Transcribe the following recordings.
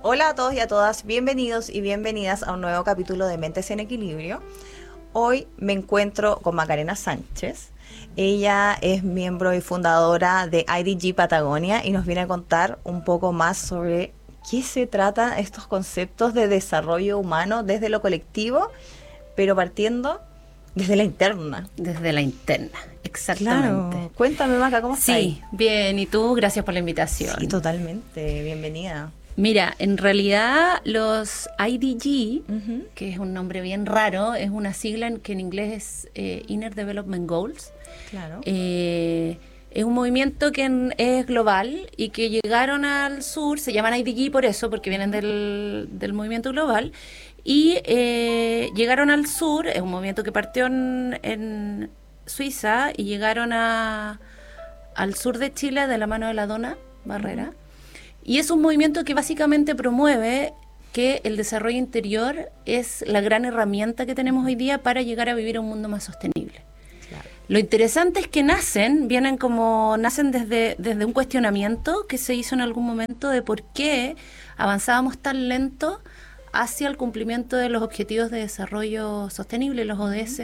Hola a todos y a todas, bienvenidos y bienvenidas a un nuevo capítulo de Mentes en Equilibrio. Hoy me encuentro con Macarena Sánchez. Ella es miembro y fundadora de IDG Patagonia y nos viene a contar un poco más sobre qué se trata estos conceptos de desarrollo humano desde lo colectivo, pero partiendo desde la interna. Desde la interna, exactamente. Claro. Cuéntame, Maca, ¿cómo estás? Sí, bien, ¿y tú? Gracias por la invitación. Sí, totalmente, bienvenida. Mira, en realidad los IDG, que es un nombre bien raro, es una sigla que en inglés es Inner Development Goals. Claro. Es un movimiento que es global y que llegaron al sur, se llaman IDG por eso, porque vienen del movimiento global, y llegaron al sur, es un movimiento que partió en Suiza y llegaron al sur de Chile de la mano de la Dona Barrera. Y es un movimiento que básicamente promueve que el desarrollo interior es la gran herramienta que tenemos hoy día para llegar a vivir un mundo más sostenible. Claro. Lo interesante es que nacen desde un cuestionamiento que se hizo en algún momento de por qué avanzábamos tan lento hacia el cumplimiento de los Objetivos de Desarrollo Sostenible, los ODS.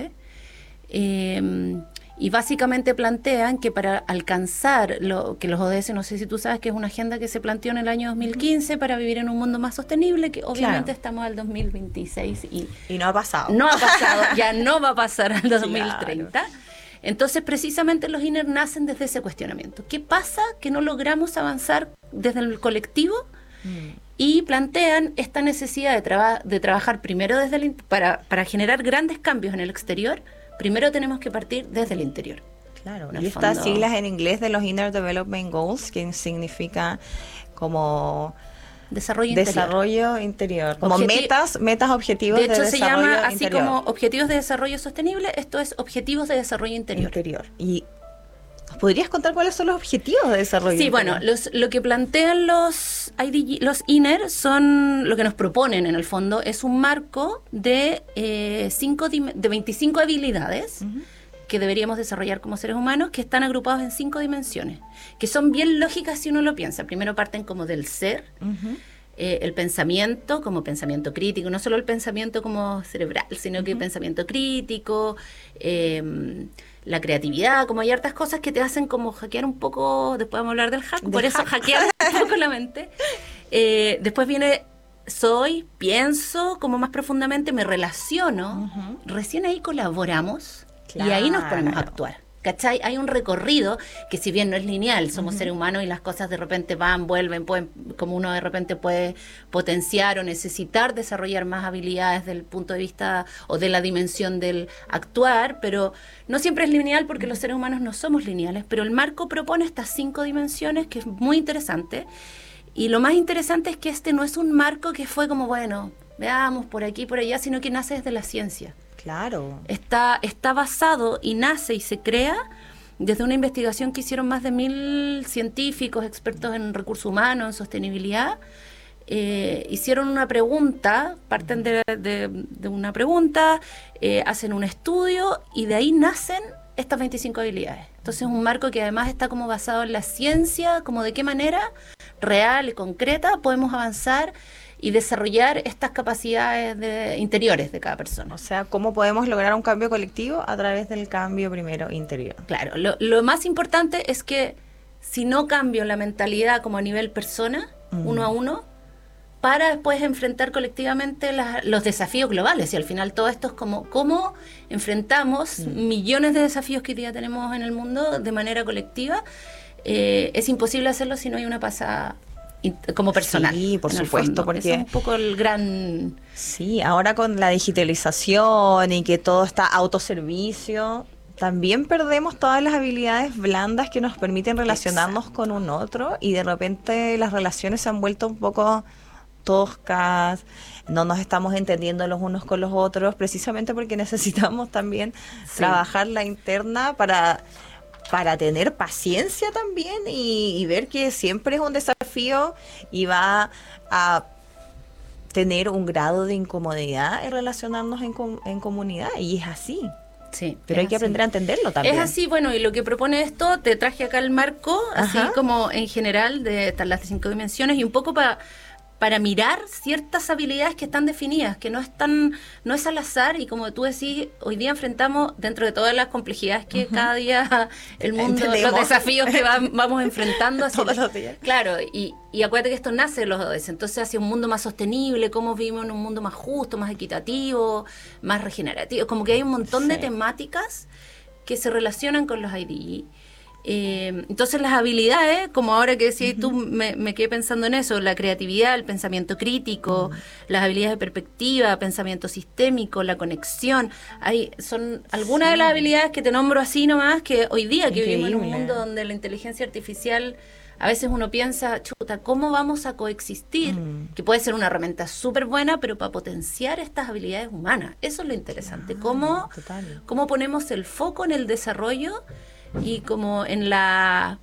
Y básicamente plantean que para alcanzar que los ODS, no sé si tú sabes que es una agenda que se planteó en el año 2015 para vivir en un mundo más sostenible, que obviamente estamos al 2026 y no ha pasado. No ha pasado, ya no va a pasar al 2030. Claro. Entonces, precisamente los INER nacen desde ese cuestionamiento. ¿Qué pasa que no logramos avanzar desde el colectivo? Y plantean esta necesidad de trabajar primero para generar grandes cambios en el exterior. Primero tenemos que partir desde el interior. Claro, y estas siglas en inglés de los Inner Development Goals, que significa como desarrollo interior. Como metas, objetivos de desarrollo interior. De hecho, se llama así como Objetivos de Desarrollo Sostenible, esto es Objetivos de Desarrollo Interior. ¿Y nos podrías contar cuáles son los objetivos de desarrollo interior? Sí, bueno, lo que plantean los INER son, lo que nos proponen en el fondo, es un marco de 25 habilidades que deberíamos desarrollar como seres humanos, que están agrupados en 5 dimensiones, que son bien lógicas si uno lo piensa. Primero parten como del ser, el pensamiento como pensamiento crítico, no solo el pensamiento como cerebral, sino que el pensamiento crítico, la creatividad, como hay hartas cosas que te hacen como hackear un poco, después vamos a hablar del hack, por eso hackear un poco la mente. Después viene pienso como más profundamente, me relaciono, recién ahí colaboramos. Claro. Y ahí nos ponemos a actuar. ¿Cachai? Hay un recorrido que, si bien no es lineal, somos seres humanos y las cosas de repente vuelven, como uno de repente puede potenciar o necesitar desarrollar más habilidades del punto de vista o de la dimensión del actuar, pero no siempre es lineal porque los seres humanos no somos lineales, pero el marco propone estas 5 dimensiones, que es muy interesante. Y lo más interesante es que este no es un marco que fue como, bueno, veamos por aquí, por allá, sino que nace desde la ciencia. Claro. Está basado y nace y se crea desde una investigación que hicieron más de 1.000 científicos, expertos en recursos humanos, en sostenibilidad. Hicieron una pregunta, parten de una pregunta, hacen un estudio y de ahí nacen estas 25 habilidades. Entonces es un marco que además está como basado en la ciencia, como de qué manera real y concreta podemos avanzar y desarrollar estas capacidades interiores de cada persona. O sea, ¿cómo podemos lograr un cambio colectivo? A través del cambio primero interior. Claro, lo más importante es que si no cambio la mentalidad como a nivel persona, uno a uno, para después enfrentar colectivamente los desafíos globales. Y al final todo esto es como cómo enfrentamos millones de desafíos que hoy día tenemos en el mundo de manera colectiva. Es imposible hacerlo si no hay una pasada como personal. Sí, por supuesto, porque ese es un poco el gran... Sí, ahora con la digitalización y que todo está autoservicio, también perdemos todas las habilidades blandas que nos permiten relacionarnos con un otro, y de repente las relaciones se han vuelto un poco toscas, no nos estamos entendiendo los unos con los otros, precisamente porque necesitamos también trabajar la interna para tener paciencia también y ver que siempre es un desafío y va a tener un grado de incomodidad en relacionarnos en comunidad, y es así. Sí, pero hay que aprender a entenderlo también. Es así, bueno, y lo que propone esto, te traje acá el marco, así como en general, de estas las 5 dimensiones, y un poco para para mirar ciertas habilidades que están definidas, que no es al azar, y como tú decís, hoy día enfrentamos, dentro de todas las complejidades que cada día el mundo, Entendemos. los desafíos que vamos enfrentando Todos los días. Claro, y acuérdate que esto nace de los ODS, entonces hacia un mundo más sostenible, cómo vivimos en un mundo más justo, más equitativo, más regenerativo, como que hay un montón de temáticas que se relacionan con los IDG. Entonces las habilidades, como ahora que decías tú, me quedé pensando en eso, la creatividad, el pensamiento crítico, las habilidades de perspectiva, pensamiento sistémico, la conexión, son algunas de las habilidades que te nombro así nomás, que hoy día que vivimos en un mundo donde la inteligencia artificial, a veces uno piensa, chuta, ¿cómo vamos a coexistir? Que puede ser una herramienta súper buena, pero para potenciar estas habilidades humanas. Eso es lo interesante. ¿Cómo ponemos el foco en el desarrollo y como en la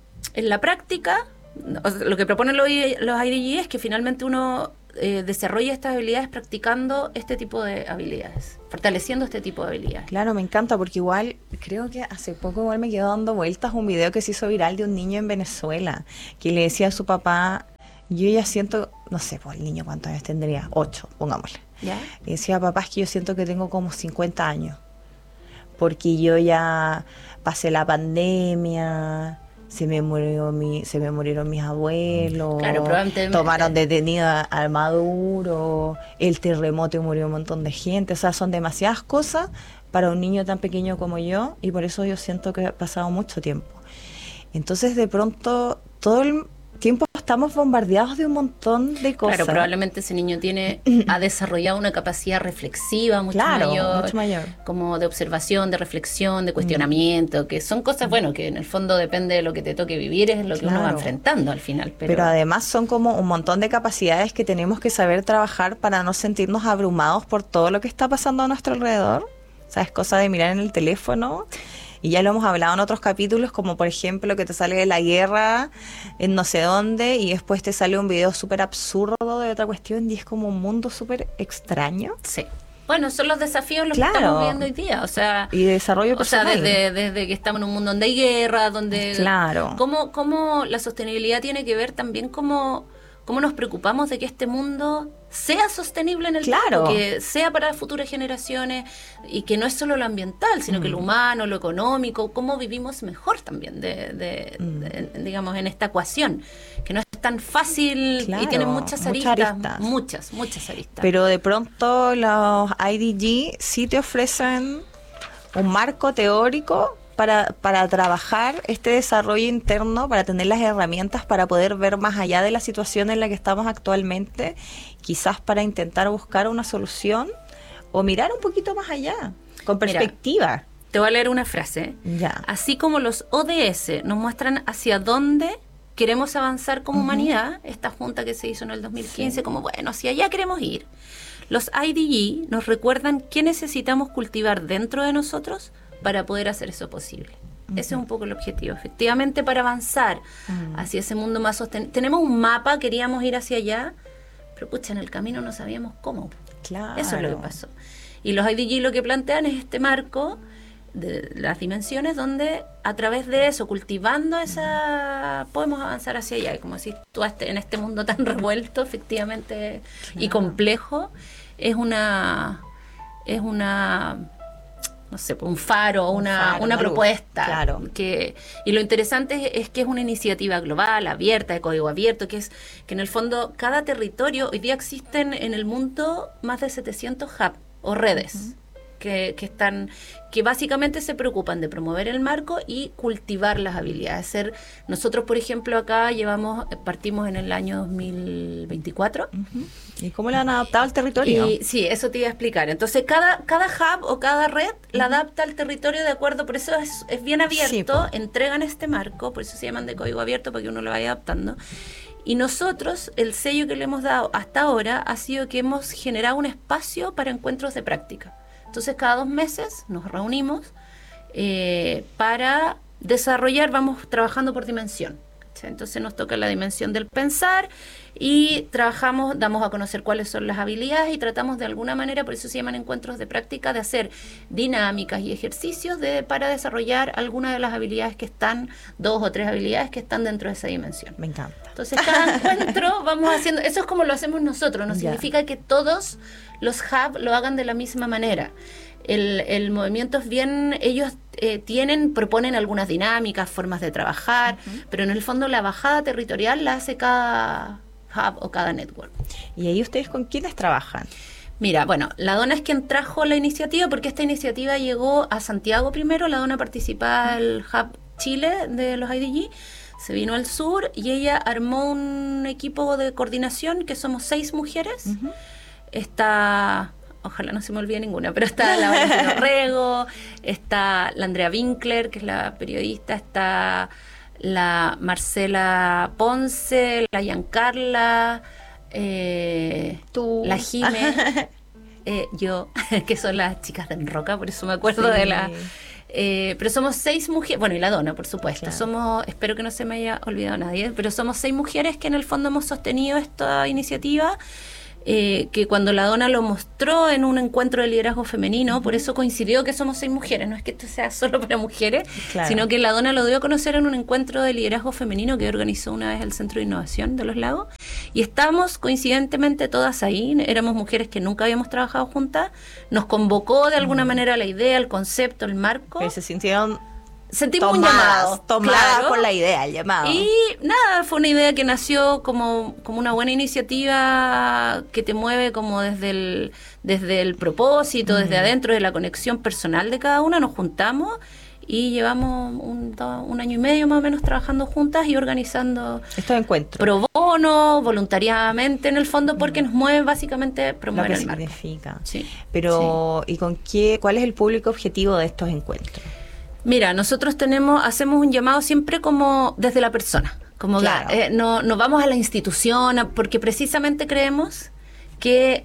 práctica? Lo que proponen los IDG es que finalmente uno desarrolla estas habilidades practicando este tipo de habilidades, fortaleciendo este tipo de habilidades. Claro, me encanta porque igual, creo que hace poco igual me quedó dando vueltas un video que se hizo viral de un niño en Venezuela, que le decía a su papá, yo ya siento, no sé, pues el niño cuántos años tendría, 8, pongámosle. ¿Ya? Y decía, papá, es que yo siento que tengo como 50 años, porque yo ya pasé la pandemia, se me murieron mis abuelos, Claro, probablemente tomaron detenido al Maduro, el terremoto y murió un montón de gente. O sea, son demasiadas cosas para un niño tan pequeño como yo, y por eso yo siento que ha pasado mucho tiempo. Entonces, de pronto, todo el tiempo estamos bombardeados de un montón de cosas. Claro, probablemente ese niño ha desarrollado una capacidad reflexiva mucho mayor, como de observación, de reflexión, de cuestionamiento, que son cosas, bueno, que en el fondo depende de lo que te toque vivir, es lo que uno va enfrentando al final. Pero además son como un montón de capacidades que tenemos que saber trabajar para no sentirnos abrumados por todo lo que está pasando a nuestro alrededor. O sea, es cosa de mirar en el teléfono. Y ya lo hemos hablado en otros capítulos, como por ejemplo que te sale de la guerra en no sé dónde y después te sale un video súper absurdo de otra cuestión y es como un mundo súper extraño. Sí. Bueno, son los desafíos los que estamos viviendo hoy día, o sea... Y de desarrollo personal. O sea, desde que estamos en un mundo donde hay guerra, donde... Claro. Cómo la sostenibilidad tiene que ver también cómo nos preocupamos de que este mundo sea sostenible en el tiempo, que sea para las futuras generaciones y que no es solo lo ambiental, sino que lo humano, lo económico, cómo vivimos mejor también, digamos, en esta ecuación, que no es tan fácil y tiene muchas aristas, muchas aristas. Pero de pronto los IDG sí te ofrecen un marco teórico para trabajar este desarrollo interno, para tener las herramientas para poder ver más allá de la situación en la que estamos actualmente, quizás para intentar buscar una solución o mirar un poquito más allá, con perspectiva. Mira, te voy a leer una frase. Ya. Así como los ODS nos muestran hacia dónde queremos avanzar como humanidad, esta junta que se hizo en el 2015, como bueno, hacia allá queremos ir. Los IDG nos recuerdan qué necesitamos cultivar dentro de nosotros para poder hacer eso posible. Ese es un poco el objetivo. Efectivamente, para avanzar hacia ese mundo más sostenible. Tenemos un mapa, queríamos ir hacia allá, pero pucha, en el camino no sabíamos cómo. Claro. Eso es lo que pasó. Y los IDG lo que plantean es este marco de las dimensiones donde a través de eso, cultivando esa, podemos avanzar hacia allá. Y como decís tú, en este mundo tan revuelto, efectivamente, y complejo, es una no sé, un faro, una propuesta. Claro. Y lo interesante es que es una iniciativa global, abierta, de código abierto, que en el fondo cada territorio, hoy día existen en el mundo más de 700 hubs o redes que básicamente se preocupan de promover el marco y cultivar las habilidades. Nosotros, por ejemplo, acá partimos en el año 2024. ¿Y cómo la han adaptado al territorio? Sí, eso te iba a explicar. Entonces, cada hub o cada red la adapta al territorio de acuerdo, por eso es bien abierto, entregan este marco, por eso se llaman de código abierto, para que uno lo vaya adaptando. Y nosotros, el sello que le hemos dado hasta ahora ha sido que hemos generado un espacio para encuentros de práctica. Entonces, cada 2 meses nos reunimos para desarrollar, vamos trabajando por dimensión. ¿sí? Entonces nos toca la dimensión del pensar y trabajamos, damos a conocer cuáles son las habilidades y tratamos de alguna manera, por eso se llaman encuentros de práctica, de hacer dinámicas y ejercicios para desarrollar alguna de las habilidades que están, 2 o 3 habilidades que están dentro de esa dimensión. Me encanta. Entonces cada encuentro vamos haciendo, eso es como lo hacemos nosotros, no significa que todos los hub lo hagan de la misma manera. El movimiento es bien, ellos proponen algunas dinámicas, formas de trabajar, pero en el fondo la bajada territorial la hace cada hub o cada network. ¿Y ahí ustedes con quiénes trabajan? Mira, bueno, la Dona es quien trajo la iniciativa, porque esta iniciativa llegó a Santiago primero, la Dona participaba del Hub Chile de los IDG, se vino al sur y ella armó un equipo de coordinación que somos 6 mujeres. Está, ojalá no se me olvide ninguna, pero está la Valentina Orrego, está la Andrea Winkler, que es la periodista, está la Marcela Ponce, la Giancarla, tú, la Jime, yo, que son las chicas de Enroca, por eso me acuerdo de la... pero somos 6 mujeres, bueno, y la Dona, por supuesto. Claro. Somos, espero que no se me haya olvidado nadie, pero somos 6 mujeres que en el fondo hemos sostenido esta iniciativa, que cuando la Dona lo mostró en un encuentro de liderazgo femenino, por eso coincidió que somos 6 mujeres, no es que esto sea solo para mujeres, claro, sino que la Dona lo dio a conocer en un encuentro de liderazgo femenino que organizó una vez el Centro de Innovación de Los Lagos, y estábamos coincidentemente todas ahí, éramos mujeres que nunca habíamos trabajado juntas, nos convocó de alguna manera la idea, el concepto, el marco. Pero se sintieron... Sentimos un llamado. Tomada claro, por la idea, el llamado. Y nada, fue una idea que nació como una buena iniciativa que te mueve como desde el propósito, desde adentro de la conexión personal de cada una. Nos juntamos y llevamos un año y medio más o menos trabajando juntas y organizando estos encuentros. Pro bono, voluntariamente en el fondo, porque nos mueve básicamente promover el marco. Significa. Sí. Pero, sí. ¿Y cuál es el público objetivo de estos encuentros? Mira, nosotros hacemos un llamado siempre como desde la persona, como claro, no vamos a la institución, porque precisamente creemos que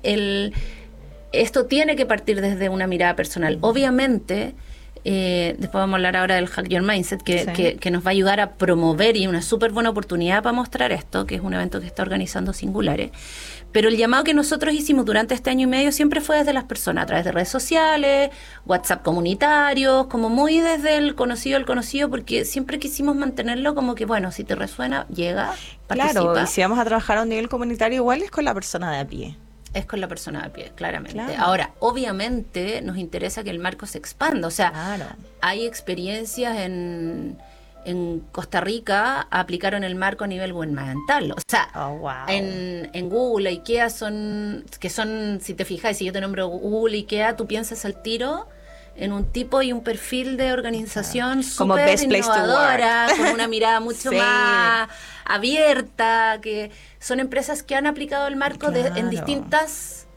esto tiene que partir desde una mirada personal. Obviamente, después vamos a hablar ahora del Hack Your Mindset, que nos va a ayudar a promover, y una súper buena oportunidad para mostrar esto, que es un evento que está organizando Singulares. Pero el llamado que nosotros hicimos durante este año y medio siempre fue desde las personas, a través de redes sociales, WhatsApp comunitarios, como muy desde el conocido al conocido, porque siempre quisimos mantenerlo como que, bueno, si te resuena, llega, participa. Claro, y si vamos a trabajar a un nivel comunitario, igual es con la persona de a pie. Es con la persona de a pie, claramente. Claro. Ahora, obviamente, nos interesa que el marco se expanda. O sea, claro, hay experiencias en Costa Rica, aplicaron el marco a nivel gubernamental. O sea, en Google, IKEA son, si te fijas, si yo te nombro Google, IKEA, tú piensas al tiro en un tipo y un perfil de organización súper innovadora, con una mirada mucho más abierta, que son empresas que han aplicado el marco en distintas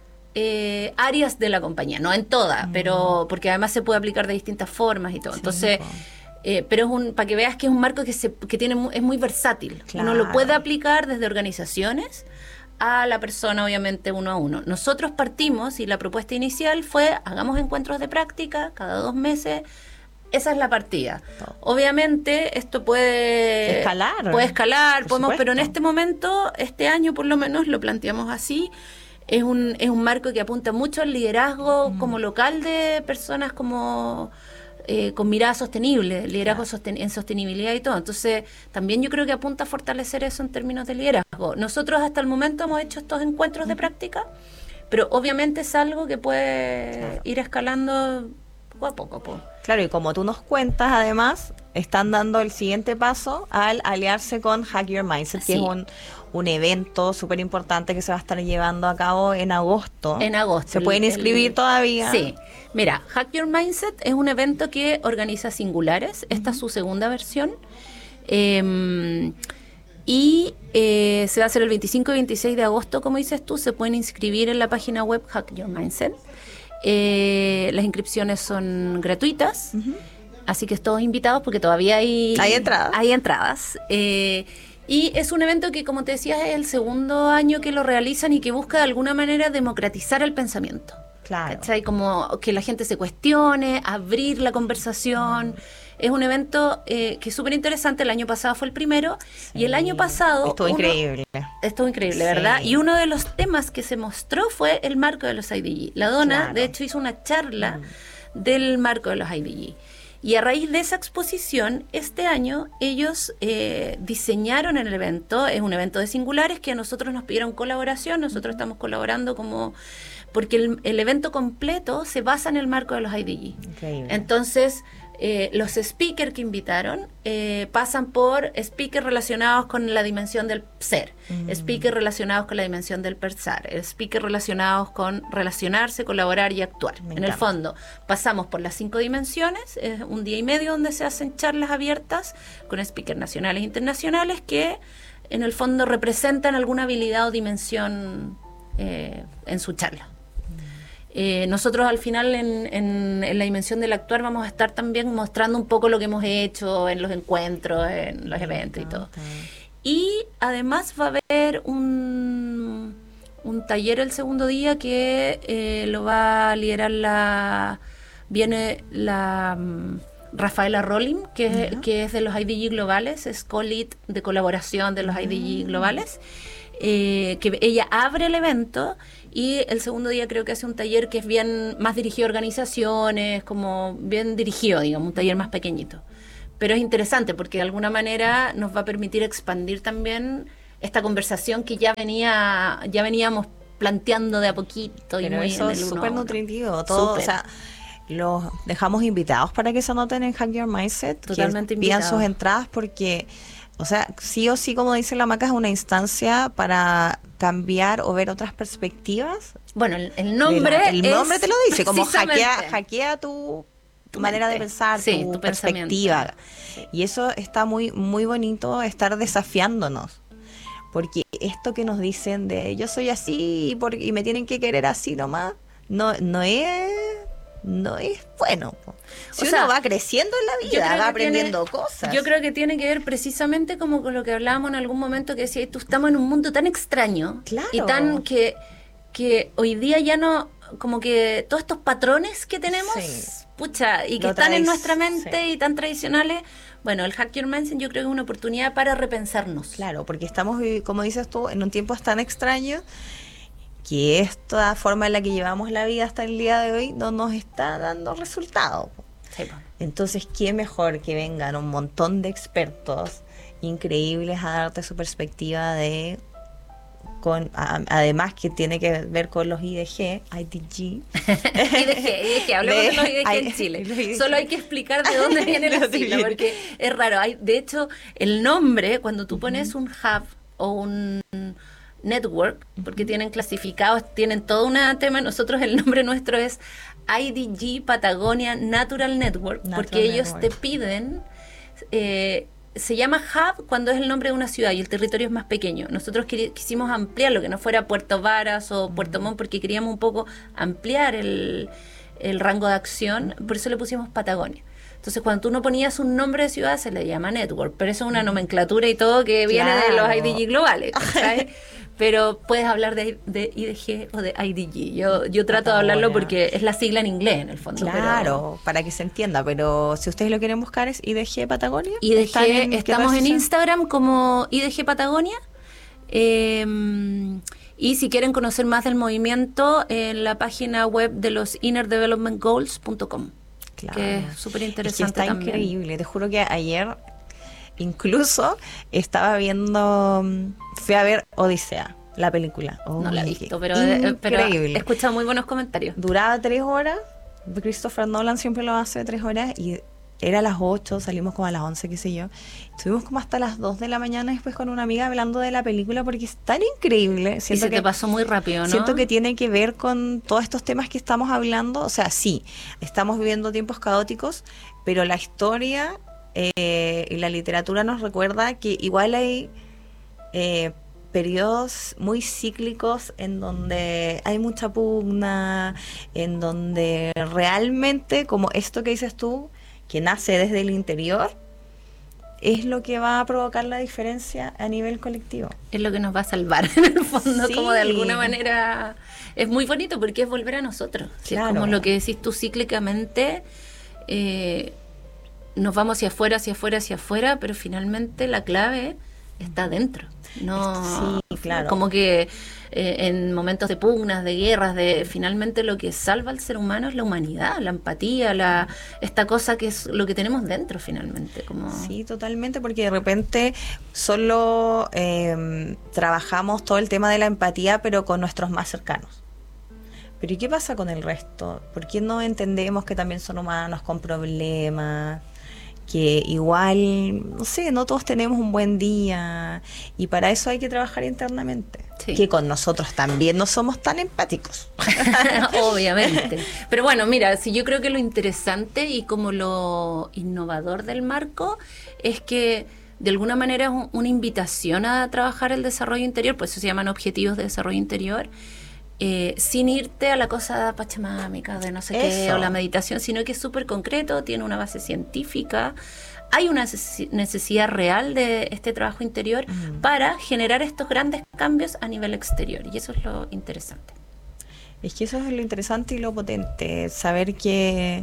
áreas de la compañía, no en todas, pero porque además se puede aplicar de distintas formas y todo. Entonces, pero para que veas que es un marco que es muy versátil. Claro. Uno lo puede aplicar desde organizaciones a la persona, obviamente, uno a uno. Nosotros partimos y la propuesta inicial fue: hagamos encuentros de práctica cada 2 meses. Esa es la partida. Obviamente esto puede escalar, pero en este momento, este año por lo menos lo planteamos así. Es un marco que apunta mucho al liderazgo como local de personas como con mirada sostenible, liderazgo en sostenibilidad y todo. Entonces, también yo creo que apunta a fortalecer eso en términos de liderazgo. Nosotros hasta el momento hemos hecho estos encuentros de práctica, pero obviamente es algo que puede ir escalando poco a poco. Claro, y como tú nos cuentas, además, están dando el siguiente paso al aliarse con Hack Your Mindset, que es un evento súper importante que se va a estar llevando a cabo en agosto. ¿Se pueden inscribir todavía? Sí. Mira, Hack Your Mindset es un evento que organiza Singulares. Esta es su segunda versión. Y se va a hacer el 25 y 26 de agosto, como dices tú. Se pueden inscribir en la página web Hack Your Mindset. Las inscripciones son gratuitas, así que todos invitados porque todavía hay entradas. Y es un evento que, como te decía, es el segundo año que lo realizan y que busca de alguna manera democratizar el pensamiento. Claro. ¿Cachai? Como que la gente se cuestione, abrir la conversación. Es un evento que es súper interesante. El año pasado fue el primero. Y el año pasado... Estuvo increíble. Estuvo increíble, Sí. ¿verdad? Y uno de los temas que se mostró fue el marco de los IDG. La Donna, Claro. de hecho, hizo una charla del marco de los IDG. Y a raíz de esa exposición, este año ellos diseñaron el evento. Es un evento de singulares que a nosotros nos pidieron colaboración. Nosotros estamos colaborando porque el evento completo se basa en el marco de los IDG. Increíble. Entonces, los speakers que invitaron pasan por speakers relacionados con la dimensión del ser, speakers relacionados con la dimensión del pensar, speakers relacionados con relacionarse, colaborar y actuar. Me En el encanta. fondo, pasamos por las 5 dimensiones, es un día y medio donde se hacen charlas abiertas con speakers nacionales e internacionales que en el fondo representan alguna habilidad o dimensión en su charla. Nosotros al final en la dimensión del actuar vamos a estar también mostrando un poco lo que hemos hecho en los encuentros, en los eventos y todo. Y además va a haber un taller el segundo día que lo va a liderar viene la Rafaela Rolling, que es de los IDG globales, es co-lead de colaboración de los IDG globales. Que ella abre el evento y el segundo día creo que hace un taller que es bien más dirigido a organizaciones, como bien dirigido, digamos, un taller más pequeñito. Pero es interesante porque de alguna manera nos va a permitir expandir también esta conversación que ya veníamos planteando de a poquito. Pero y muy eso en es el uno súper a uno. nutritivo. Todo, Súper. o sea, los dejamos invitados para que se anoten en Hack Your Mindset. Totalmente que pidan invitados. sus entradas porque, o sea, sí o sí, como dice la Maca, es una instancia para cambiar o ver otras perspectivas. Bueno, el nombre El nombre es te lo dice, como precisamente hackea tu manera de mente. pensar, Sí, tu tu perspectiva. pensamiento. Y eso está muy, muy bonito, estar desafiándonos. Porque esto que nos dicen de yo soy así y me tienen que querer así nomás, no es bueno. Po. Si O uno sea, va creciendo en la yo vida, creo va que aprendiendo cosas. Yo creo que tiene que ver precisamente como con lo que hablábamos en algún momento que decía, tú estamos en un mundo tan extraño Claro. y tan que hoy día ya no, como que todos estos patrones que tenemos, Sí. pucha, y que Lo están en traes, nuestra mente sí. y tan tradicionales, bueno, el Hack Your Mindset yo creo que es una oportunidad para repensarnos. Claro, porque estamos, como dices tú, en un tiempo tan extraño que esta forma en la que llevamos la vida hasta el día de hoy no nos está dando resultado. Sí, po. Entonces, qué mejor que vengan un montón de expertos increíbles a darte su perspectiva además que tiene que ver con los IDG, IDG, hablemos de los IDG en Chile. los IDG. Solo hay que explicar de dónde viene la sigla, porque es raro. De hecho, el nombre, cuando tú pones un hub o un network, porque tienen clasificados, tienen todo un tema, nosotros el nombre nuestro es IDG Patagonia Natural Network, porque ellos te piden... se llama hub cuando es el nombre de una ciudad y el territorio es más pequeño. Nosotros quisimos ampliarlo, que no fuera Puerto Varas o Puerto Montt, porque queríamos un poco ampliar el rango de acción, por eso le pusimos Patagonia. Entonces, cuando tú no ponías un nombre de ciudad, se le llama network, pero eso es una nomenclatura y todo que viene de los Claro. IDG globales, ¿sabes? Pero puedes hablar de IDG o de IDG. Yo trato de hablarlo porque es la sigla en inglés, en el fondo. Claro, para que se entienda, pero si ustedes lo quieren buscar es IDG Patagonia. IDG, estamos en Instagram. Instagram como IDG Patagonia. Y si quieren conocer más del movimiento, en la página web de los innerdevelopmentgoals.com, Claro. que es súper Es que interesante está también. increíble. Te juro que ayer incluso estaba viendo, fui a ver Odisea, la película. No la he Oye, visto, pero increíble. he escuchado muy buenos comentarios. Duraba 3 horas. Christopher Nolan siempre lo hace 3 horas y era a las 8, salimos como a las 11, qué sé yo. Estuvimos como hasta las 2 de la mañana después con una amiga hablando de la película porque es tan increíble. Y se te pasó muy rápido, ¿no? Siento que tiene que ver con todos estos temas que estamos hablando. O sea, sí, estamos viviendo tiempos caóticos, pero la historia y la literatura nos recuerda que igual hay periodos muy cíclicos en donde hay mucha pugna, en donde realmente, como esto que dices tú, que nace desde el interior, es lo que va a provocar la diferencia a nivel colectivo. Es lo que nos va a salvar, en el fondo, Sí. como de alguna manera. Es muy bonito porque es volver a nosotros. Sí, Claro. es como lo que decís tú cíclicamente. nos vamos hacia afuera, pero finalmente la clave está dentro. No, sí, claro. Como que en momentos de pugnas, de guerras, finalmente lo que salva al ser humano es la humanidad, la empatía, esta cosa que es lo que tenemos dentro finalmente. Sí, totalmente, porque de repente solo trabajamos todo el tema de la empatía, pero con nuestros más cercanos. Pero ¿y qué pasa con el resto? ¿Por qué no entendemos que también son humanos con problemas? Que igual, no sé, no todos tenemos un buen día, y para eso hay que trabajar internamente. Sí. Que con nosotros también no somos tan empáticos. Obviamente. Pero bueno, mira, si yo creo que lo interesante y como lo innovador del marco es que de alguna manera es una invitación a trabajar el desarrollo interior, pues eso se llaman objetivos de desarrollo interior, sin irte a la cosa pachamámica de no sé qué o la meditación, sino que es súper concreto, tiene una base científica, hay una necesidad real de este trabajo interior para generar estos grandes cambios a nivel exterior, y eso es lo interesante. Es que eso es lo interesante y lo potente, saber que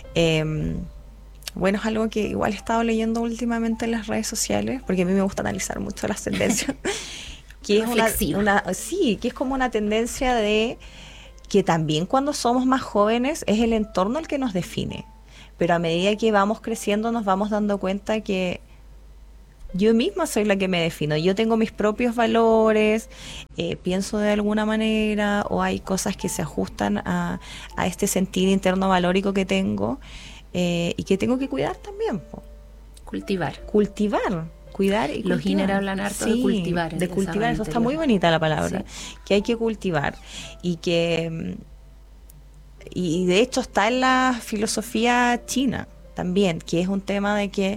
bueno, es algo que igual he estado leyendo últimamente en las redes sociales, porque a mí me gusta analizar mucho las tendencias. Que es sí, que es como una tendencia de que también cuando somos más jóvenes es el entorno el que nos define, pero a medida que vamos creciendo nos vamos dando cuenta que yo misma soy la que me defino, yo tengo mis propios valores, pienso de alguna manera, o hay cosas que se ajustan a este sentir interno valórico que tengo, y que tengo que cuidar también. Cultivar, cuidar y los Giner hablan harto de cultivar. De cultivar, eso está muy bonita la palabra, sí. Que hay que cultivar y que y de hecho está en la filosofía china también, que es un tema de que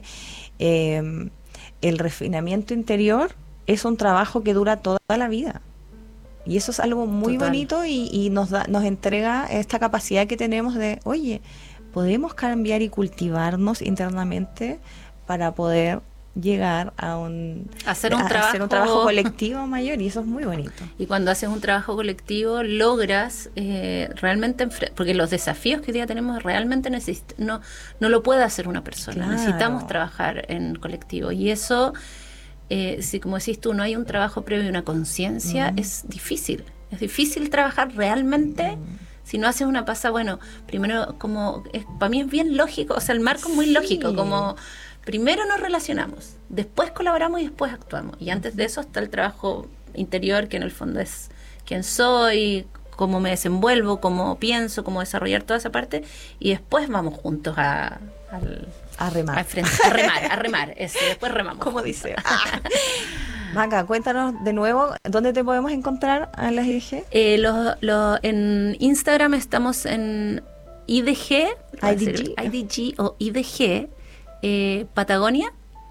el refinamiento interior es un trabajo que dura toda la vida. Y eso es algo muy bonito y nos entrega esta capacidad que tenemos de, oye, podemos cambiar y cultivarnos internamente para poder llegar a hacer un trabajo colectivo mayor, y eso es muy bonito. Y cuando haces un trabajo colectivo logras realmente, porque los desafíos que hoy día tenemos realmente no lo puede hacer una persona, claro. Necesitamos trabajar en colectivo, y eso, si como decís tú, no hay un trabajo previo y una conciencia, es difícil trabajar realmente. Si no haces una pasa, bueno, primero para mí es bien lógico, o sea, el marco es muy lógico, como primero nos relacionamos, después colaboramos y después actuamos. Y antes de eso está el trabajo interior, que en el fondo es quién soy, cómo me desenvuelvo, cómo pienso, cómo desarrollar toda esa parte. Y después vamos juntos a remar. A remar. Después remamos. Como dice. Maca, cuéntanos de nuevo, ¿dónde te podemos encontrar a las IDG? En Instagram estamos en IDG o IDG, Patagonia.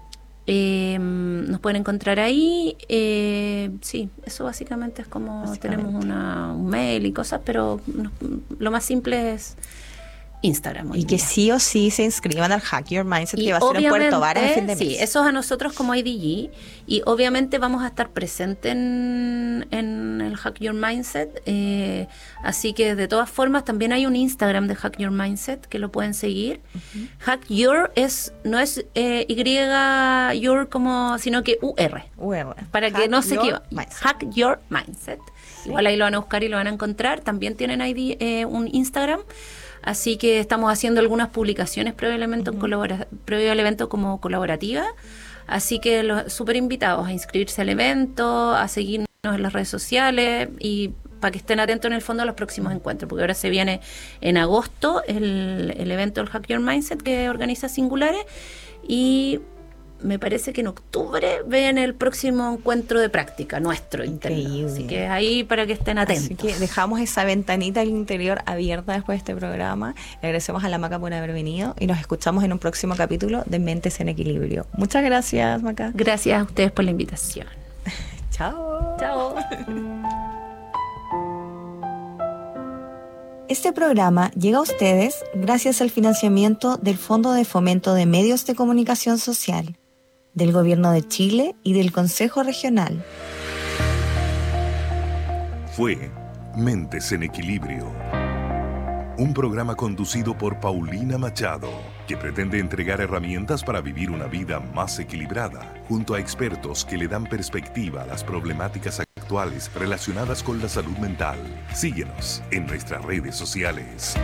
Nos pueden encontrar ahí. Sí, eso básicamente es como tenemos un mail y cosas, pero lo más simple es Instagram. Y que sí o sí se inscriban al Hack Your Mindset, que va a ser en Puerto Varas en fin de mes. Sí, eso es a nosotros como IDG, y obviamente vamos a estar presentes en el Hack Your Mindset, así que de todas formas también hay un Instagram de Hack Your Mindset que lo pueden seguir. Hack Your no es your sino que UR. Para que no se equivoquen. Hack Your Mindset. Sí. Igual ahí lo van a buscar y lo van a encontrar. También tienen ahí un Instagram. Así que estamos haciendo algunas publicaciones previo al evento como colaborativa. Así que súper invitados a inscribirse al evento, a seguirnos en las redes sociales y para que estén atentos en el fondo a los próximos encuentros, porque ahora se viene en agosto el evento del Hack Your Mindset que organiza Singulares, y me parece que en octubre ven el próximo encuentro de práctica nuestro interno. Así que ahí para que estén atentos. Así que dejamos esa ventanita al interior abierta después de este programa. Le agradecemos a la Maca por haber venido y nos escuchamos en un próximo capítulo de Mentes en Equilibrio. Muchas gracias, Maca. Gracias a ustedes por la invitación. Chao. Chao. Este programa llega a ustedes gracias al financiamiento del Fondo de Fomento de Medios de Comunicación Social, del Gobierno de Chile y del Consejo Regional. Fue Mentes en Equilibrio, un programa conducido por Paulina Machado. que pretende entregar herramientas para vivir una vida más equilibrada, junto a expertos que le dan perspectiva a las problemáticas actuales relacionadas con la salud mental. Síguenos en nuestras redes sociales.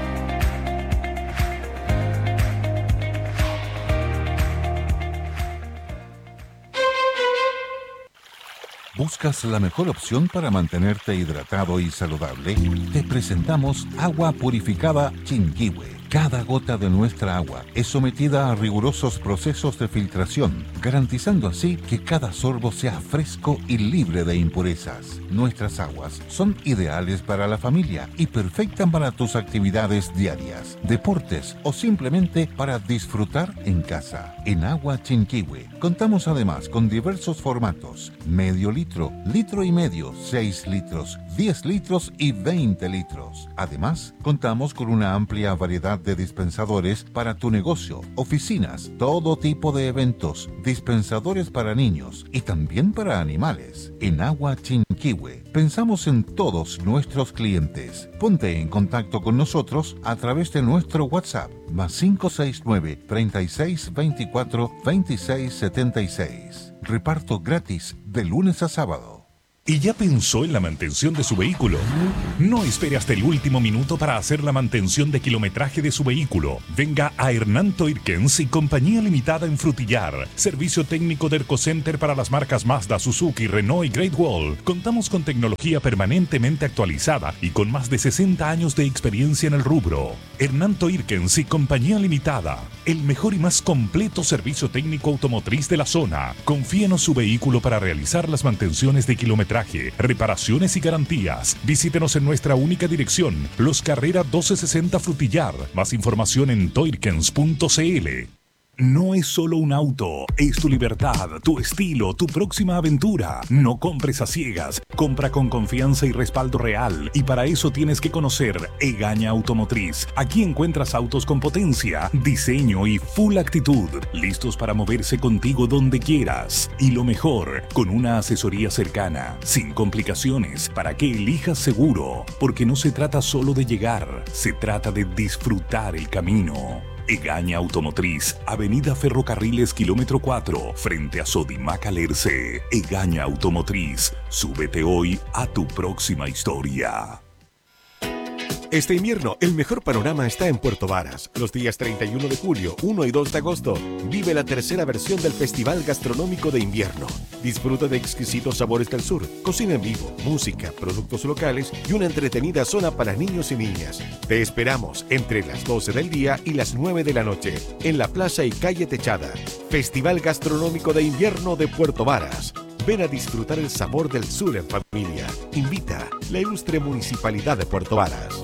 ¿Buscas la mejor opción para mantenerte hidratado y saludable? Te presentamos agua purificada Chinquihue. Cada gota de nuestra agua es sometida a rigurosos procesos de filtración, garantizando así que cada sorbo sea fresco y libre de impurezas. Nuestras aguas son ideales para la familia y perfectas para tus actividades diarias, deportes o simplemente para disfrutar en casa. En Agua Chinquihue contamos además con diversos formatos: medio litro, litro y medio, 6 litros, 10 litros y 20 litros. Además, contamos con una amplia variedad de dispensadores para tu negocio, oficinas, todo tipo de eventos, dispensadores para niños y también para animales. En Agua Chinquihue pensamos en todos nuestros clientes. Ponte en contacto con nosotros a través de nuestro WhatsApp +569 36 24 26 76. Reparto gratis de lunes a sábado. ¿Y ya pensó en la mantención de su vehículo? No espere hasta el último minuto para hacer la mantención de kilometraje de su vehículo. Venga a Hernán Toirkens y Compañía Limitada en Frutillar. Servicio técnico de Ercocenter para las marcas Mazda, Suzuki, Renault y Great Wall. Contamos con tecnología permanentemente actualizada y con más de 60 años de experiencia en el rubro. Hernán Toirkens y Compañía Limitada. El mejor y más completo servicio técnico automotriz de la zona. Confíenos su vehículo para realizar las mantenciones de kilometraje, reparaciones y garantías. Visítenos en nuestra única dirección, Los Carrera 1260 Frutillar. Más información en toirkens.cl. No es solo un auto, es tu libertad, tu estilo, tu próxima aventura. No compres a ciegas, compra con confianza y respaldo real. Y para eso tienes que conocer Egaña Automotriz. Aquí encuentras autos con potencia, diseño y full actitud, listos para moverse contigo donde quieras. Y lo mejor, con una asesoría cercana, sin complicaciones, para que elijas seguro. Porque no se trata solo de llegar, se trata de disfrutar el camino. Egaña Automotriz, Avenida Ferrocarriles, kilómetro 4, frente a Sodimac Alerce. Egaña Automotriz, súbete hoy a tu próxima historia. Este invierno, el mejor panorama está en Puerto Varas. Los días 31 de julio, 1 y 2 de agosto, vive la tercera versión del Festival Gastronómico de Invierno. Disfruta de exquisitos sabores del sur, cocina en vivo, música, productos locales y una entretenida zona para niños y niñas. Te esperamos entre las 12 del día y las 9 de la noche, en la plaza y calle Techada. Festival Gastronómico de Invierno de Puerto Varas. Ven a disfrutar el sabor del sur en familia. Invita la ilustre Municipalidad de Puerto Varas.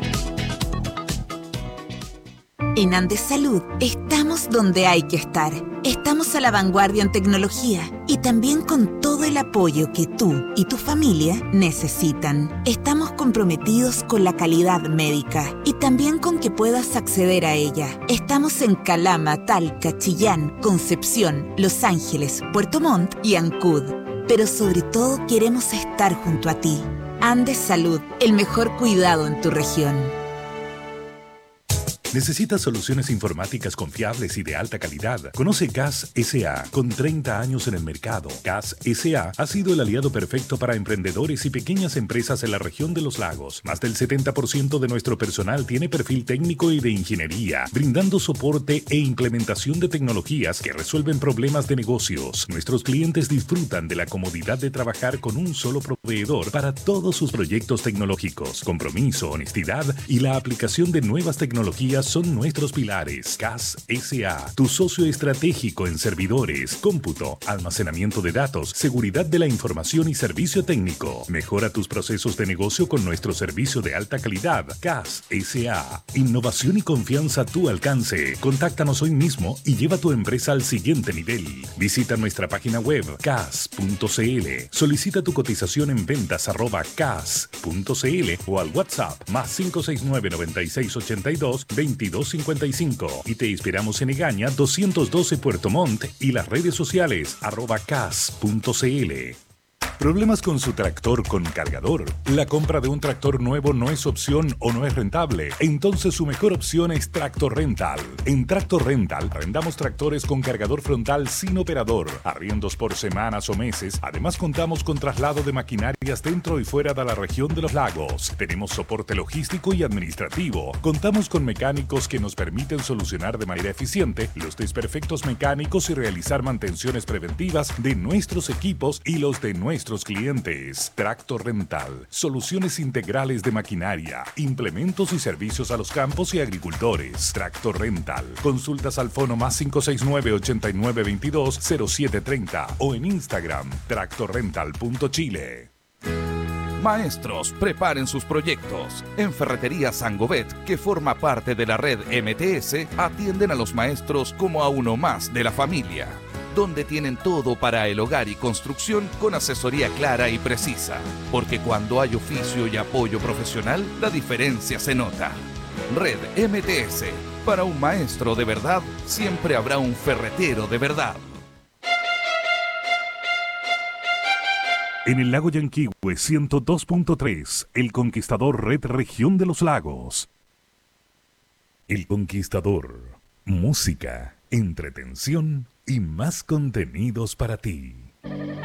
En Andes Salud estamos donde hay que estar. Estamos a la vanguardia en tecnología y también con todo el apoyo que tú y tu familia necesitan. Estamos comprometidos con la calidad médica y también con que puedas acceder a ella. Estamos en Calama, Talca, Chillán, Concepción, Los Ángeles, Puerto Montt y Ancud. Pero sobre todo queremos estar junto a ti. Andes Salud, el mejor cuidado en tu región. ¿Necesitas soluciones informáticas confiables y de alta calidad? Conoce CAS S.A. Con 30 años en el mercado, CAS S.A. ha sido el aliado perfecto para emprendedores y pequeñas empresas en la región de los lagos. Más del 70% de nuestro personal tiene perfil técnico y de ingeniería, brindando soporte e implementación de tecnologías que resuelven problemas de negocios. Nuestros clientes disfrutan de la comodidad de trabajar con un solo proveedor para todos sus proyectos tecnológicos. Compromiso, honestidad y la aplicación de nuevas tecnologías son nuestros pilares. CAS S.A., tu socio estratégico en servidores, cómputo, almacenamiento de datos, seguridad de la información y servicio técnico. Mejora tus procesos de negocio con nuestro servicio de alta calidad. CAS S.A., innovación y confianza a tu alcance. Contáctanos hoy mismo y lleva tu empresa al siguiente nivel. Visita nuestra página web cas.cl. Solicita tu cotización en ventas@cas.cl o al WhatsApp +569 9682 2255 y te inspiramos en Egaña 212 Puerto Montt y las redes sociales @cas.cl. ¿Problemas con su tractor con cargador? ¿La compra de un tractor nuevo no es opción o no es rentable? Entonces su mejor opción es Tractor Rental. En Tractor Rental arrendamos tractores con cargador frontal sin operador, arriendos por semanas o meses. Además contamos con traslado de maquinarias dentro y fuera de la región de los lagos. Tenemos soporte logístico y administrativo. Contamos con mecánicos que nos permiten solucionar de manera eficiente los desperfectos mecánicos y realizar mantenciones preventivas de nuestros equipos y los de nuestros clientes. Tractor Rental, soluciones integrales de maquinaria, implementos y servicios a los campos y agricultores. Tractor Rental, consultas al fono más 569-8922-0730 o en Instagram, tractorrental.chile. Maestros, preparen sus proyectos. En Ferretería Sangovet, que forma parte de la red MTS, atienden a los maestros como a uno más de la familia, donde tienen todo para el hogar y construcción con asesoría clara y precisa. Porque cuando hay oficio y apoyo profesional, la diferencia se nota. Red MTS. Para un maestro de verdad, siempre habrá un ferretero de verdad. En el lago Yanquihue 102.3, El Conquistador Red Región de los Lagos. El Conquistador. Música, entretención y más contenidos para ti.